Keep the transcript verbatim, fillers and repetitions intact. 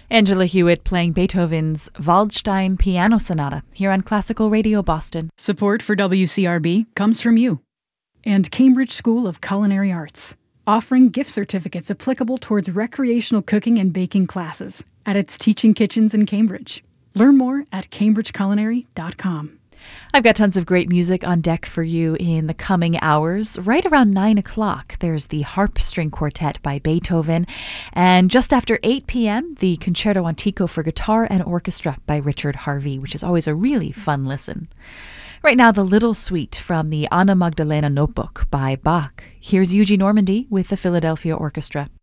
Angela Hewitt playing Beethoven's Waldstein Piano Sonata here on Classical Radio Boston. Support for W C R B comes from you. And Cambridge School of Culinary Arts, offering gift certificates applicable towards recreational cooking and baking classes at its teaching kitchens in Cambridge. Learn more at cambridge culinary dot com. I've got tons of great music on deck for you in the coming hours. Right around nine o'clock, there's the Harp String Quartet by Beethoven. And just after eight p.m., the Concerto Antico for Guitar and Orchestra by Richard Harvey, which is always a really fun listen. Right now, the Little Suite from the Anna Magdalena Notebook by Bach. Here's Eugene Normandy with the Philadelphia Orchestra.